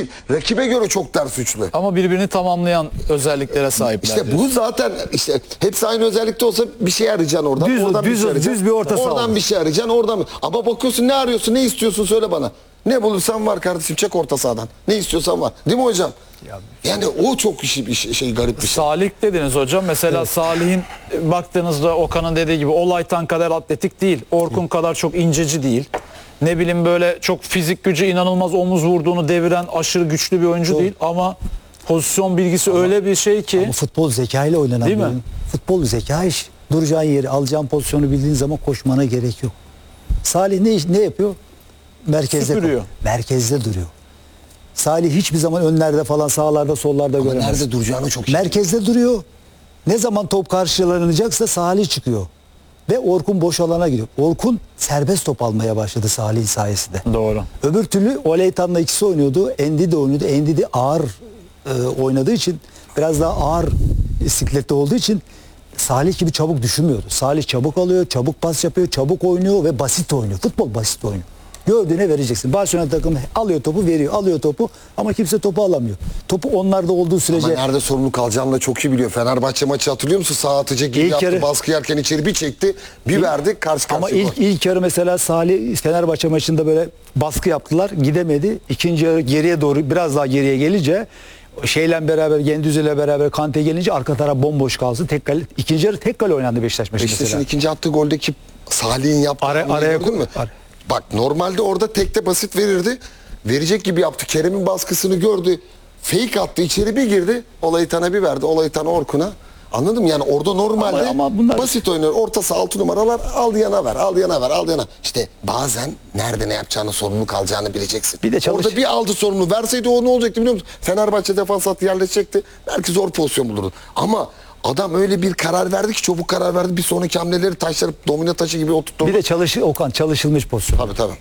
değil. Rakibe göre çok ters üçlü. Ama birbirini tamamlayan özelliklere sahipler. İşte bu zaten işte hepsi aynı özellikte olsa bir şey arayacaksın oradan. Düz- oradan düz- şey arayacaksın. düz bir orta saha Oradan olur. bir şey arayacaksın. Oradan. Ama bakıyorsun ne arıyorsun, ne istiyorsun söyle bana. Ne bulursan var kardeşim, çek orta sahadan. Ne istiyorsan var. Değil mi hocam? Yani o çok garip bir şey. Salih dediniz hocam. Mesela Salih'in baktığınızda Okan'ın dediği gibi Olaytan kadar atletik değil. Orkun kadar çok inceci değil. Ne bileyim böyle çok fizik gücü inanılmaz omuz vurduğunu deviren aşırı güçlü bir oyuncu değil. Ama pozisyon bilgisi öyle bir şey ki. Ama futbol zekayla oynanan Değil bir mi? oyun. Futbol zeka iş. Duracağın yeri, alacağın pozisyonu bildiğin zaman koşmana gerek yok. Salih ne yapıyor? Merkezde Süpürüyor. Merkezde duruyor. Salih hiçbir zaman önlerde falan, sağlarda, sollarda Ama göremez. nerede duracağını çok iyi. Merkezde duruyor. Ne zaman top karşılanacaksa Salih çıkıyor. Ve Orkun boş alana giriyor. Orkun serbest top almaya başladı Salih'in sayesinde. Doğru. Öbür türlü Oleytan'la ikisi oynuyordu. Endi de oynuyordu. Endi de ağır oynadığı için, biraz daha ağır sikletli olduğu için Salih gibi çabuk düşünmüyordu. Salih çabuk alıyor, çabuk pas yapıyor, çabuk oynuyor ve basit oynuyor. Futbol basit oynuyor. Gördüğüne vereceksin. Barcelona takımı alıyor topu, veriyor, alıyor topu ama kimse topu alamıyor. Topu onlarda olduğu sürece... Ama nerede sorumluluk alacağını da çok iyi biliyor. Fenerbahçe maçı hatırlıyor musun? Sağ atacak gibi İlk yaptı. yarı- Baskı yerken içeri bir çekti. Bir verdi. Karşı Ama karşıya gol. ilk yarı mesela Salih Fenerbahçe maçında böyle baskı yaptılar. Gidemedi. İkinci yarı geriye doğru biraz daha geriye gelince şeyle beraber Gendüz ile beraber Kante gelince arka taraf bomboş kalsın. Tek kale, ikinci yarı tek kale oynandı Beşiktaş maçı Beşiktaş'ın mesela. ikinci attığı goldeki Salih'in yaptığı Araya gördün mü? Bak normalde orada tekte basit verirdi. Verecek gibi yaptı. Kerem'in baskısını gördü. Fake attı. İçeri bir girdi. Olaytan'a bir verdi. Olaytan Orkun'a. Anladın mı? Yani orada normalde Ama bunlar- basit oynuyor. Orta saha 6 numaralar al yana ver. Al yana ver. Al yana. İşte bazen nerede ne yapacağını sorumluluk alacağını bileceksin. Bir de çalış- Orada bir aldı sorumluluğu. Verseydi o ne olacaktı biliyor musun? Fenerbahçe defans hattı yerleşecekti. Belki zor pozisyon bulurdu. Ama adam öyle bir karar verdi ki çabuk karar verdi. Bir sonraki hamleleri taşları domino taşı gibi oturttu. Bir de çalışılmış pozisyon. Tabii tabii.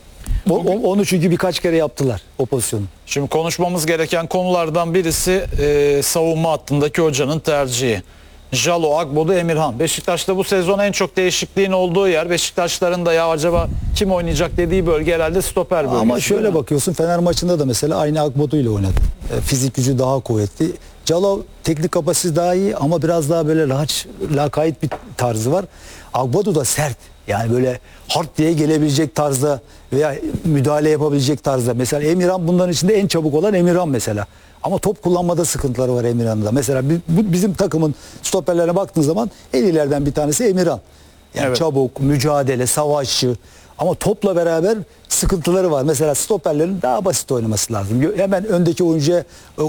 Onu çünkü birkaç kere yaptılar o pozisyonu. Şimdi konuşmamız gereken konulardan birisi savunma hattındaki hocanın tercihi. Jalo, Agbodu, Emirhan. Beşiktaş'ta bu sezon en çok değişikliğin olduğu yer. Beşiktaşların da ya acaba kim oynayacak dediği bölge herhalde stoper bölgesi. Ama şöyle bakıyorsun Fener maçında da mesela aynı Akbodu ile oynadı. Fizik gücü daha kuvvetli. Calo teknik kapasitesi daha iyi ama biraz daha böyle lakayt bir tarzı var. Akbodu da sert. Yani böyle hard diye gelebilecek tarzda veya müdahale yapabilecek tarzda. Mesela Emirhan bunların içinde en çabuk olan Emirhan mesela. Ama top kullanmada sıkıntıları var Emirhan'da. Mesela bizim takımın stoperlerine baktığın zaman en ileriden bir tanesi Emirhan. Yani Evet. çabuk, mücadele, savaşçı. Ama topla beraber sıkıntıları var. Mesela stoperlerin daha basit oynaması lazım. Hemen öndeki oyuncuya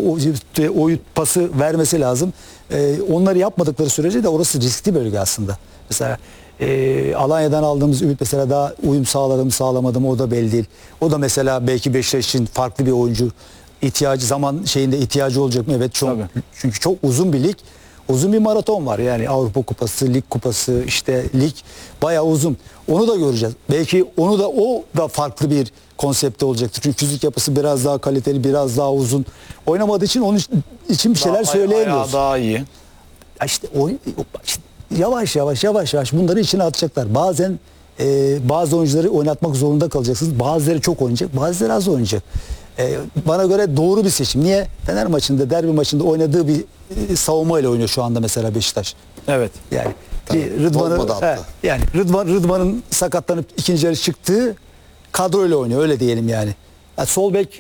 o pası vermesi lazım. Onları yapmadıkları sürece de orası riskli bölge aslında. Mesela Alanya'dan aldığımız Ümit mesela daha uyum sağladı mı sağlamadı mı o da belli değil. O da mesela belki Beşiktaş için farklı bir oyuncu. İhtiyacı olacak mı? Evet çok. Tabii. Çünkü çok uzun bir lig. Uzun bir maraton var. Yani Avrupa Kupası, Lig Kupası, işte lig bayağı uzun. Onu da göreceğiz. Belki o da farklı bir konsepte olacaktır. Çünkü fizik yapısı biraz daha kaliteli, biraz daha uzun. Oynamadığı için onun için bir şeyler söyleyemiyoruz. Daha iyi. Ya İşte yavaş yavaş bunları içine atacaklar. Bazen bazı oyuncuları oynatmak zorunda kalacaksınız. Bazıları çok oynayacak, bazıları az oynayacak. Bana göre doğru bir seçim. Niye? Fener maçında, derbi maçında oynadığı bir savunma ile oynuyor şu anda mesela Beşiktaş. Evet. Yani Tabii, bozmadı hatta. yani Rıdvan'ın sakatlanıp ikinci yarı çıktığı kadroyla oynuyor öyle diyelim yani. Yani sol bek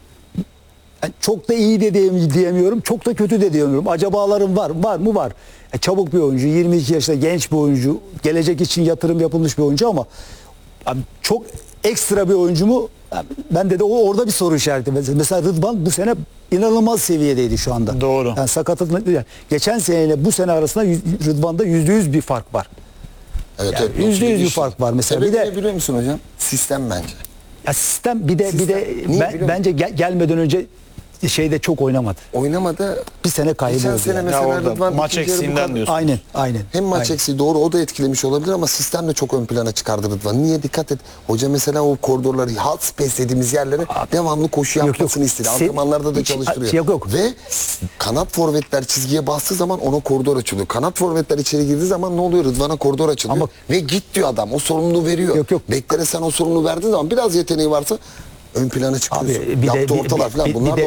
çok da iyi de diyemiyorum, çok da kötü de diyemiyorum. Acabalarım var mı? Var. Çabuk bir oyuncu, 22 yaşında genç bir oyuncu, gelecek için yatırım yapılmış bir oyuncu ama çok ekstra bir oyuncu mu? Bende de orada bir soru işareti. Mesela Rıdvan bu sene inanılmaz seviyedeydi şu anda. Doğru. Yani sakatlık geçen seneyle bu sene arasında Rıdvan'da %100 bir fark var. Evet, Yani evet, %100 bir fark var mesela. Sebebi Bir de ne biliyor musun hocam? Sistem bence. ya sistem bir de Niye biliyor musun? bence gelmeden önce şeyde çok oynamadı. Oynamadı. Bir sene Geçen kaybediyordu. sene Yani. mesela orada Rıdvan maç ikinci yarı bu eksiğinden kadar- diyorsun. Aynen. Hem maç Aynen. eksiği doğru o da etkilemiş olabilir ama sistem de çok ön plana çıkardı Rıdvan. Niye? Dikkat et. Hoca mesela o koridorları half space dediğimiz yerlere devamlı koşu yapmasını istedi. Antrenmanlarda da çalıştırıyor. Yok. Ve kanat forvetler çizgiye bastığı zaman ona koridor açılıyor. Kanat forvetler içeri girdiği zaman ne oluyor? Rıdvan'a koridor açılıyor. Ama- Ve git diyor adam. O sorumluluğu veriyor. Yok. Beklere sen o sorumluluğu verdiğin zaman biraz yeteneği varsa ön plana çıkıyorsun. Abi, bir de- Yaptığı ortalar falan bunlar da